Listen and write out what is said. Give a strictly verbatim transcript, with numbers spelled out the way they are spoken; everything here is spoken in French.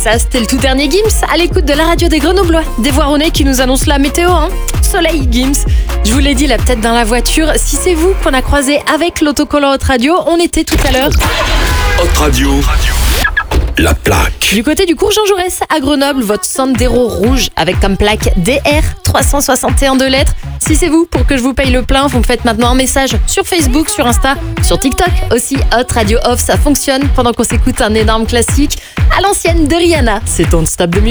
Ça, c'était le tout dernier Gims à l'écoute de la radio des Grenoblois. Des Voironnais qui nous annoncent la météo, hein. Soleil, Gims. Je vous l'ai dit, là, peut-être dans la voiture. Si c'est vous qu'on a croisé avec l'autocollant Hot Radio, on était tout à l'heure. Hot Radio. La plaque. Du côté du cours Jean Jaurès à Grenoble, votre Sandero rouge avec comme plaque D R trois cent soixante et un de lettres. Si c'est vous, pour que je vous paye le plein, vous me faites maintenant un message sur Facebook, sur Insta, sur TikTok aussi. Hot Radio Off, ça fonctionne pendant qu'on s'écoute un énorme classique à l'ancienne de Rihanna. C'est Don't Stop the Music.